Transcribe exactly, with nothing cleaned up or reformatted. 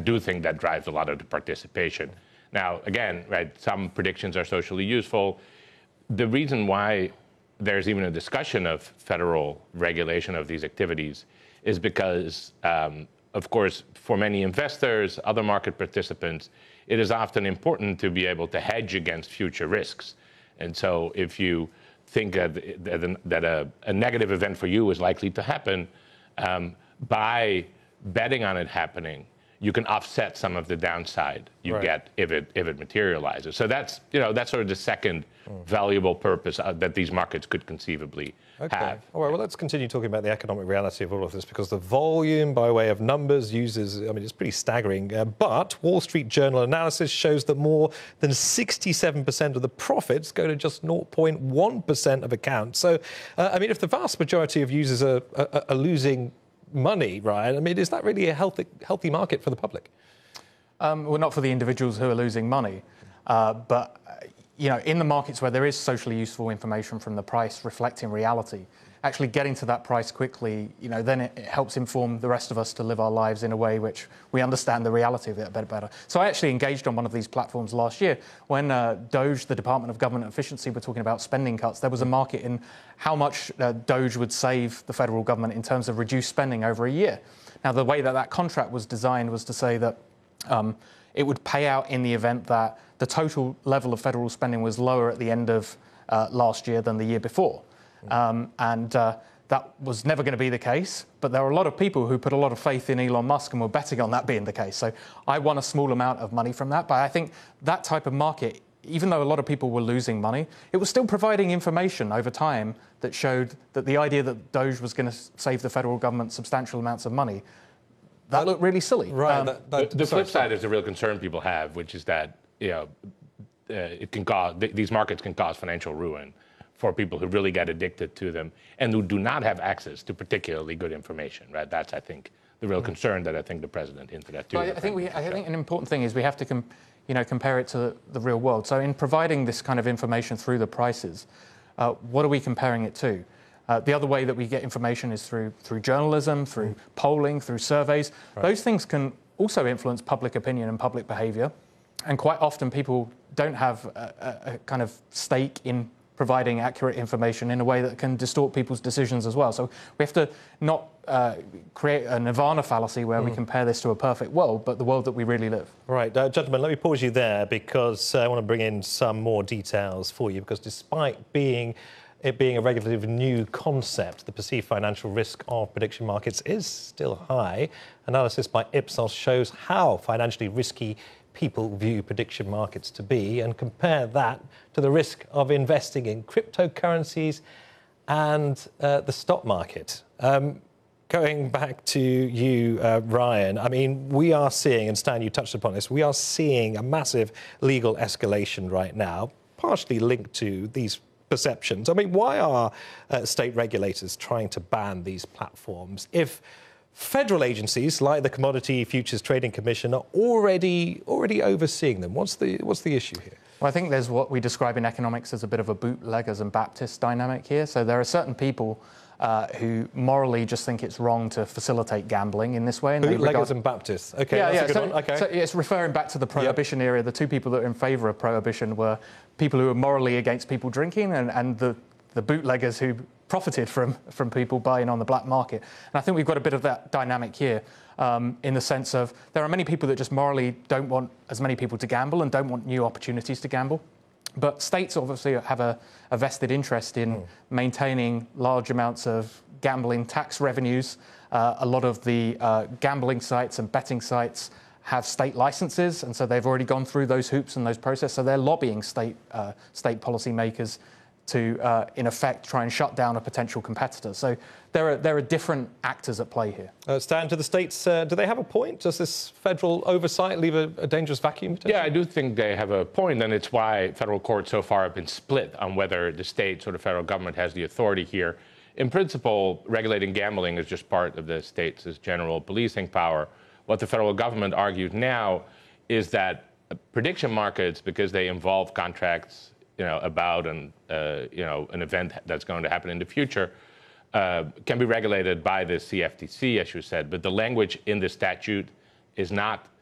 do think that drives a lot of the participation. Now, again, right, some predictions are socially useful. The reason why there's even a discussion of federal regulation of these activities is because, um, of course, for many investors, other market participants, it is often important to be able to hedge against future risks. And so if you think that, that, that a, a negative event for you is likely to happen, um, by betting on it happening, you can offset some of the downside you right. get if it if it materializes. So that's you know that's sort of the second mm. valuable purpose uh, that these markets could conceivably okay. have. All right. Well, let's continue talking about the economic reality of all of this, because the volume, by way of numbers, uses I mean it's pretty staggering. Uh, but Wall Street Journal analysis shows that more than sixty-seven percent of the profits go to just zero point one percent of accounts. So, uh, I mean, if the vast majority of users are, are, are losing money, Ryan, I mean, is that really a healthy healthy market for the public? Um, well, not for the individuals who are losing money, uh, but uh, you know, in the markets where there is socially useful information from the price reflecting reality, actually getting to that price quickly, you know, then it, it helps inform the rest of us to live our lives in a way which we understand the reality of it a bit better. So I actually engaged on one of these platforms last year when uh, Doge, the Department of Government Efficiency, were talking about spending cuts. There was a market in how much uh, Doge would save the federal government in terms of reduced spending over a year. Now, the way that that contract was designed was to say that um, it would pay out in the event that the total level of federal spending was lower at the end of uh, last year than the year before. Um, and uh, that was never going to be the case, but there were a lot of people who put a lot of faith in Elon Musk and were betting on that being the case. So I won a small amount of money from that, but I think that type of market, even though a lot of people were losing money, it was still providing information over time that showed that the idea that Doge was going to save the federal government substantial amounts of money, that looked really silly. Right. Um, that, that, the the sorry, flip side is the real concern people have, which is that you know uh, it can cause th- these markets can cause financial ruin for people who really get addicted to them and who do not have access to particularly good information. Right. That's I think the real mm. concern that I think the president hinted at too. Well, I think we. I think an important thing is we have to, com- you know, compare it to the real world. So in providing this kind of information through the prices, uh, what are we comparing it to? Uh, the other way that we get information is through through journalism, through mm. polling, through surveys. Right. Those things can also influence public opinion and public behaviour. And quite often people don't have a, a, a kind of stake in providing accurate information in a way that can distort people's decisions as well. So we have to not uh, create a nirvana fallacy where mm. we compare this to a perfect world, but the world that we really live. Right, uh, gentlemen, let me pause you there because uh, I want to bring in some more details for you, because despite being it being a relatively new concept, the perceived financial risk of prediction markets is still high. Analysis by Ipsos shows how financially risky people view prediction markets to be, and compare that to the risk of investing in cryptocurrencies and uh, the stock market. Um, going back to you, uh, Ryan, I mean, we are seeing, and Stan, you touched upon this, we are seeing a massive legal escalation right now, partially linked to these perceptions. I mean, why are uh, state regulators trying to ban these platforms if federal agencies like the Commodity Futures Trading Commission are already already overseeing them? What's the what's the issue here? Well, I think there's what we describe in economics as a bit of a bootleggers and Baptist dynamic here. So there are certain people uh, who morally just think it's wrong to facilitate gambling in this way. And bootleggers regard... and Baptists. Okay, yeah, that's yeah. a good so, one. Okay. So it's referring back to the Prohibition yep. era. The two people that are in favour of Prohibition were people who were morally against people drinking, and, and the, the bootleggers who profited from, from people buying on the black market. And I think we've got a bit of that dynamic here um, in the sense of there are many people that just morally don't want as many people to gamble and don't want new opportunities to gamble. But states obviously have a, a vested interest in mm. maintaining large amounts of gambling tax revenues. Uh, a lot of the uh, gambling sites and betting sites have state licenses, and so they've already gone through those hoops and those processes. So they're lobbying state uh, state policymakers to, uh, in effect, try and shut down a potential competitor. So there are there are different actors at play here. Uh, Stan, do the states, uh, do they have a point? Does this federal oversight leave a, a dangerous vacuum? Yeah, I do think they have a point, and it's why federal courts so far have been split on whether the states or the federal government has the authority here. In principle, regulating gambling is just part of the state's general policing power. What the federal government argues now is that prediction markets, because they involve contracts, you know, about an, uh, you know, an event that's going to happen in the future, uh, can be regulated by the C F T C, as you said. But the language in the statute is not